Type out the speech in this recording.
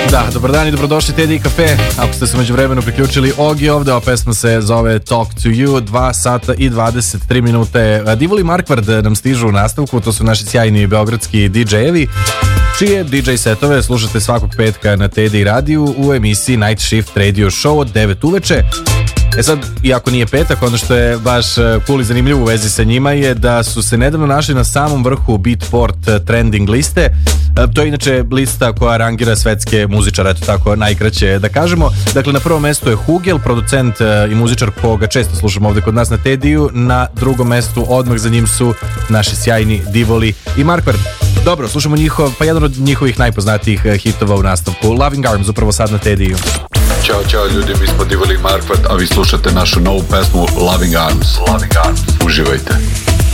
Da, dobar dan i dobrodošli Teddy Cafe. Ako ste se među vremenu priključili, Ogi ovde, ova pesma se zove Talk to You, 2 sata i 23 minute. Divoli Markvard nam stižu u nastavku, to su naši sjajni beogradski DJ-evi, čije DJ setove slušate svakog petka na Teddy radiju u emisiji Night Shift Radio Show od 9 uveče. E sad, iako nije petak, ono što je baš cool i zanimljivo u vezi sa njima je da su se nedavno našli na samom vrhu Beatport trending liste. To je inače lista koja rangira svetske muzičare, eto tako najkraće da kažemo. Dakle, na prvom mestu je Hugel, producent i muzičar koga često slušamo ovde kod nas na Tediju. Na drugom mestu odmah za njim su naši sjajni Divoli i Markvard. Dobro, slušamo jedan od njihovih najpoznatijih hitova u nastavku, Loving Arms, upravo sad na Tediju. Ćao ljudi, mi smo Divoli i Markvard, a vi slušate našu novu pesmu Loving Arms. Uživajte.